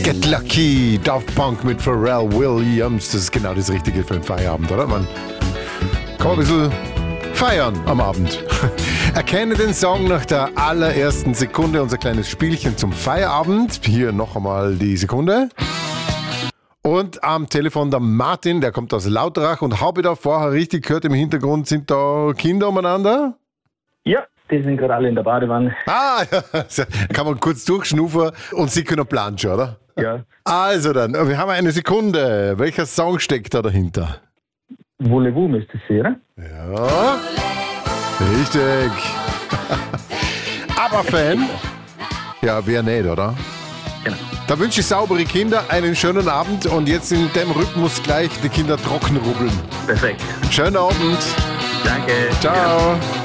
Get Lucky, Daft Punk mit Pharrell Williams. Das ist genau das Richtige für den Feierabend, oder? Man kann ein bisschen feiern am Abend. Erkenne den Song nach der allerersten Sekunde. Unser kleines Spielchen zum Feierabend. Hier noch einmal die Sekunde. Und am Telefon der Martin, der kommt aus Lauterach. Und habe ich da vorher richtig gehört, im Hintergrund sind da Kinder umeinander? Ja, die sind gerade alle in der Badewanne. Ah, ja. Kann man kurz durchschnuffern und Sie können planschen, oder? Ja. Also dann, wir haben eine Sekunde. Welcher Song steckt da dahinter? Voulez-vous müsste es sein, oder? Ja, richtig. Aber Fan? Ja, wer nicht, oder? Genau. Da wünsche ich saubere Kinder einen schönen Abend und jetzt in dem Rhythmus gleich die Kinder trocken rubbeln. Perfekt. Schönen Abend. Danke. Ciao. Ja.